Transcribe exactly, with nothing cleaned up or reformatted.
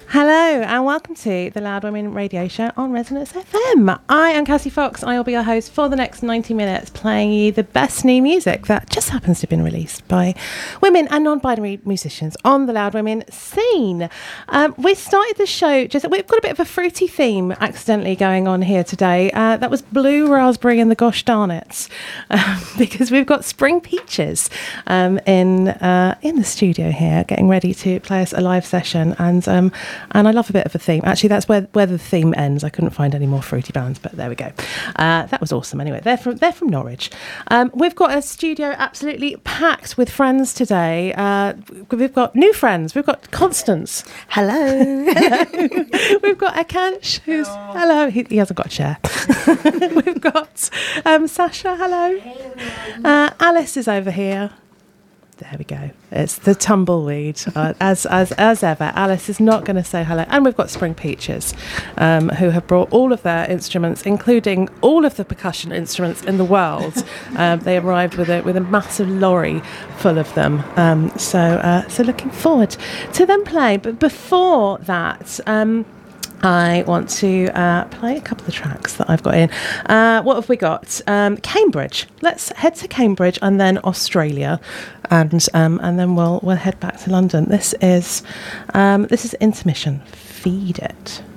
Hello and welcome to the Loud Women radio show on Resonance F M. I am Cassie Fox and I will be your host for the next ninety minutes, playing you the best new music that just happens to have been released by women and non-binary musicians on the Loud Women scene. Um, we started the show, just we've got a bit of a fruity theme accidentally going on here today. Uh, that was Blue Raspberry and the Gosh Darn It's, um, because we've got Spring Peaches um, in uh, in the studio here, getting ready to play us a live session. And um, And I love a bit of a theme. Actually, that's where, where the theme ends. I couldn't find any more fruity bands, but there we go. Uh, that was awesome. Anyway, they're from they're from Norwich. Um, we've got a studio absolutely packed with friends today. Uh, we've got new friends. We've got Constance. Hello. Hello. We've got Akansh, who's hello. hello. He, he hasn't got a chair. We've got um, Sasha. Hello. Hey, uh, Alice is over here. There we go. It's the tumbleweed. Uh, as as as ever, Alice is not going to say hello. And we've got Spring Peaches, um, who have brought all of their instruments, including all of the percussion instruments in the world. Um, they arrived with a with a massive lorry full of them. Um, so uh, so looking forward to them playing. But before that. Um, I want to uh, play a couple of tracks that I've got in. Uh, what have we got? Um, Cambridge. Let's head to Cambridge and then Australia, and um, and then we'll we'll head back to London. This is um, this is Intermission. Feed It.